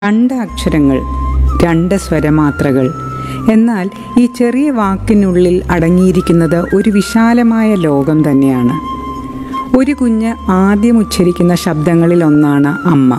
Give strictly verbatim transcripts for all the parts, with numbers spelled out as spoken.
രണ്ട് അക്ഷരങ്ങൾ, രണ്ട് സ്വരമാത്രകൾ. എന്നാൽ ഈ ചെറിയ വാക്കിനുള്ളിൽ അടങ്ങിയിരിക്കുന്നത് ഒരു വിശാലമായ ലോകം തന്നെയാണ്. ഒരു കുഞ്ഞ് ആദ്യം ഉച്ചരിക്കുന്ന ശബ്ദങ്ങളിൽ ഒന്നാണ് അമ്മ.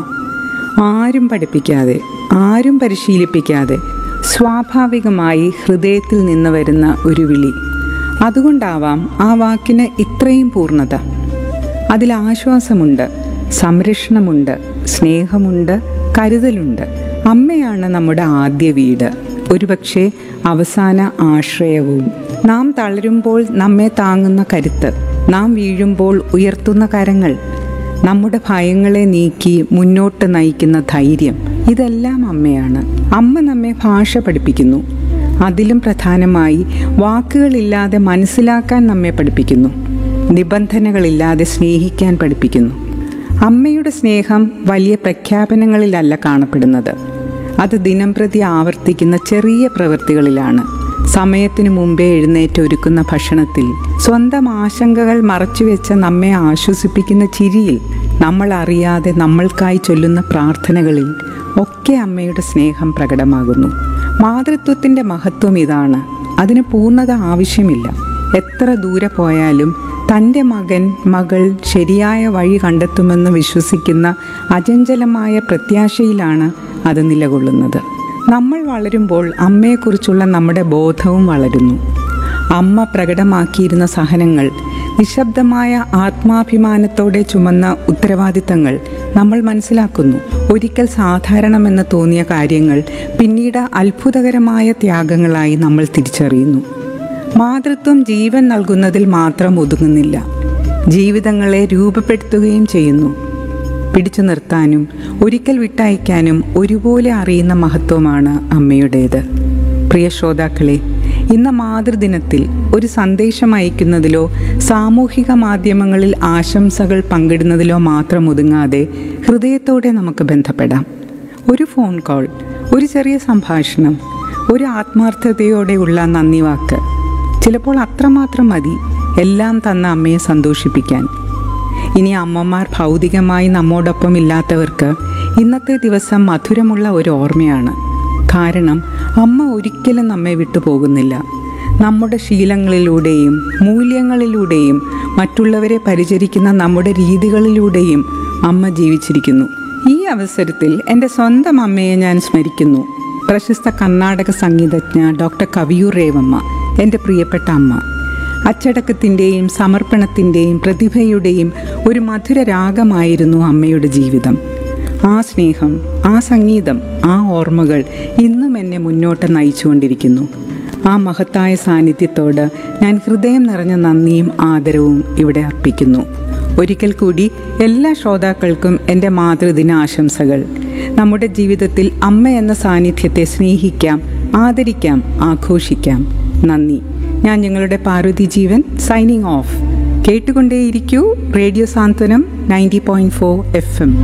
ആരും പഠിപ്പിക്കാതെ, ആരും പരിശീലിപ്പിക്കാതെ സ്വാഭാവികമായി ഹൃദയത്തിൽ നിന്ന് വരുന്ന ഒരു വിളി. അതുകൊണ്ടാവാം ആ വാക്കിന് ഇത്രയും പൂർണ്ണത. അതിൽ ആശ്വാസമുണ്ട്, സംരക്ഷണമുണ്ട്, സ്നേഹമുണ്ട്, കരുതലുണ്ട്. അമ്മയാണ് നമ്മുടെ ആദ്യ വീട്, ഒരുപക്ഷെ അവസാന ആശ്രയവും. നാം തളരുമ്പോൾ നമ്മെ താങ്ങുന്ന കരുത്ത്, നാം വീഴുമ്പോൾ ഉയർത്തുന്ന കരങ്ങൾ, നമ്മുടെ ഭയങ്ങളെ നീക്കി മുന്നോട്ട് നയിക്കുന്ന ധൈര്യം, ഇതെല്ലാം അമ്മയാണ്. അമ്മ നമ്മെ ഭാഷ പഠിപ്പിക്കുന്നു. അതിലും പ്രധാനമായി വാക്കുകളില്ലാതെ മനസ്സിലാക്കാൻ നമ്മെ പഠിപ്പിക്കുന്നു. നിബന്ധനകളില്ലാതെ സ്നേഹിക്കാൻ പഠിപ്പിക്കുന്നു. അമ്മയുടെ സ്നേഹം വലിയ പ്രഖ്യാപനങ്ങളിലല്ല കാണപ്പെടുന്നത്. അത് ദിനംപ്രതി ആവർത്തിക്കുന്ന ചെറിയ പ്രവൃത്തികളിലാണ്. സമയത്തിനു മുമ്പേ എഴുന്നേറ്റ് ഒരുക്കുന്ന ഭക്ഷണത്തിൽ, സ്വന്തം ആശങ്കകൾ മറച്ചുവെച്ച നമ്മെ ആശ്വസിപ്പിക്കുന്ന ചിരിയിൽ, നമ്മൾ അറിയാതെ നമ്മൾക്കായി ചൊല്ലുന്ന പ്രാർത്ഥനകളിൽ ഒക്കെ അമ്മയുടെ സ്നേഹം പ്രകടമാകുന്നു. മാതൃത്വത്തിൻ്റെ മഹത്വം ഇതാണ്. അതിന് പൂർണ്ണത ആവശ്യമില്ല. എത്ര ദൂരെ പോയാലും തൻ്റെ മകൻ മകൾ ശരിയായ വഴി കണ്ടെത്തുമെന്ന് വിശ്വസിക്കുന്ന അചഞ്ചലമായ പ്രത്യാശയിലാണ് അത് നിലകൊള്ളുന്നത്. നമ്മൾ വളരുമ്പോൾ അമ്മയെക്കുറിച്ചുള്ള നമ്മുടെ ബോധവും വളരുന്നു. അമ്മ പ്രകടമാക്കിയിരുന്ന സഹനങ്ങൾ, നിശബ്ദമായ ആത്മാഭിമാനത്തോടെ ചുമന്ന ഉത്തരവാദിത്തങ്ങൾ നമ്മൾ മനസ്സിലാക്കുന്നു. ഒരിക്കൽ സാധാരണമെന്ന് തോന്നിയ കാര്യങ്ങൾ പിന്നീട് അത്ഭുതകരമായ ത്യാഗങ്ങളായി നമ്മൾ തിരിച്ചറിയുന്നു. മാതൃത്വം ജീവൻ നൽകുന്നതിൽ മാത്രം ഒതുങ്ങുന്നില്ല, ജീവിതങ്ങളെ രൂപപ്പെടുത്തുകയും ചെയ്യുന്നു. പിടിച്ചു നിർത്താനും ഒരിക്കൽ വിട്ടയക്കാനും ഒരുപോലെ അറിയുന്ന മഹത്വമാണ് അമ്മയുടേത്. പ്രിയ ശ്രോതാക്കളെ, ഇന്ന് മാതൃദിനത്തിൽ ഒരു സന്ദേശം അയക്കുന്നതിലോ സാമൂഹിക മാധ്യമങ്ങളിൽ ആശംസകൾ പങ്കിടുന്നതിലോ മാത്രം ഒതുങ്ങാതെ ഹൃദയത്തോടെ നമുക്ക് ബന്ധപ്പെടാം. ഒരു ഫോൺ കോൾ, ഒരു ചെറിയ സംഭാഷണം, ഒരു ആത്മാർത്ഥതയോടെയുള്ള നന്ദി വാക്ക്, ചിലപ്പോൾ അത്രമാത്രം മതി എല്ലാം തന്ന അമ്മയെ സന്തോഷിപ്പിക്കാൻ. ഇനി അമ്മമാർ ഭൗതികമായി നമ്മോടൊപ്പം ഇല്ലാത്തവർക്ക് ഇന്നത്തെ ദിവസം മധുരമുള്ള ഒരു ഓർമ്മയാണ്. കാരണം അമ്മ ഒരിക്കലും നമ്മെ വിട്ടുപോകുന്നില്ല. നമ്മുടെ ശീലങ്ങളിലൂടെയും മൂല്യങ്ങളിലൂടെയും മറ്റുള്ളവരെ പരിചരിക്കുന്ന നമ്മുടെ രീതികളിലൂടെയും അമ്മ ജീവിച്ചിരിക്കുന്നു. ഈ അവസരത്തിൽ എൻ്റെ സ്വന്തം അമ്മയെ ഞാൻ സ്മരിക്കുന്നു. പ്രശസ്ത കർണാടക സംഗീതജ്ഞ ഡോക്ടർ കവിയൂർ രേവമ്മ, എൻ്റെ പ്രിയപ്പെട്ട അമ്മ. അച്ചടക്കത്തിൻ്റെയും സമർപ്പണത്തിൻ്റെയും പ്രതിഭയുടെയും ഒരു മധുര രാഗമായിരുന്നു അമ്മയുടെ ജീവിതം. ആ സ്നേഹം, ആ സംഗീതം, ആ ഓർമ്മകൾ ഇന്നും എന്നെ മുന്നോട്ട് നയിച്ചുകൊണ്ടിരിക്കുന്നു. ആ മഹത്തായ സാന്നിധ്യത്തോട് ഞാൻ ഹൃദയം നിറഞ്ഞ നന്ദിയും ആദരവും ഇവിടെ അർപ്പിക്കുന്നു. ഒരിക്കൽ കൂടി എല്ലാ ശ്രോതാക്കൾക്കും എൻ്റെ മാതൃദിന ആശംസകൾ. നമ്മുടെ ജീവിതത്തിൽ അമ്മ എന്ന സാന്നിധ്യത്തെ സ്നേഹിക്കാം, ആദരിക്കാം, ആഘോഷിക്കാം. നന്ദി. ഞാൻ നിങ്ങളുടെ പാർവതി ജീവൻ, സൈനിങ് ഓഫ്. കേട്ടുകൊണ്ടേയിരിക്കൂ റേഡിയോ സാന്ത്വനം ninety point four F M.